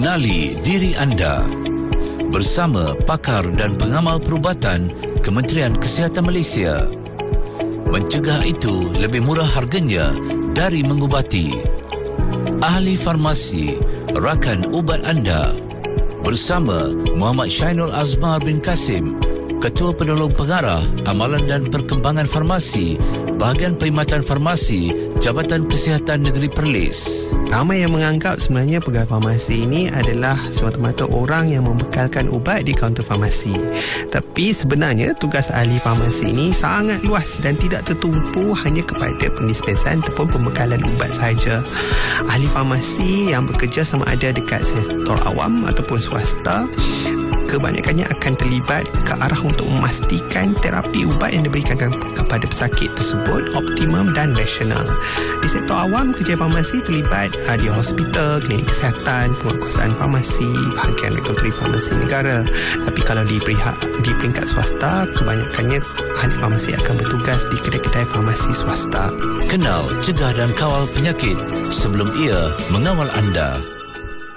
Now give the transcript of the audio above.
Kenali diri anda bersama pakar dan pengamal perubatan Kementerian Kesihatan Malaysia. Mencegah itu lebih murah harganya dari mengubati. Ahli farmasi, rakan ubat anda. Bersama Muhammad Syainul Azmar bin Kasim, Ketua Penolong Pengarah Amalan dan Perkembangan Farmasi, Bahagian Perkhidmatan Farmasi, Jabatan Kesihatan Negeri Perlis. Ramai yang menganggap sebenarnya pegawai farmasi ini adalah semata-mata orang yang membekalkan ubat di kaunter farmasi. Tapi sebenarnya tugas ahli farmasi ini sangat luas dan tidak tertumpu hanya kepada pendispensan ataupun pembekalan ubat sahaja. Ahli farmasi yang bekerja sama ada dekat sektor awam ataupun swasta, kebanyakannya akan terlibat ke arah untuk memastikan terapi ubat yang diberikan kepada pesakit tersebut optimum dan rasional. Di sektor awam, kerja farmasi terlibat di hospital, klinik kesihatan, penguatkuasaan farmasi, bahagian regulatory farmasi negara. Tapi kalau di peringkat swasta, kebanyakannya ahli farmasi akan bertugas di kedai-kedai farmasi swasta. Kenal, cegah dan kawal penyakit sebelum ia mengawal anda.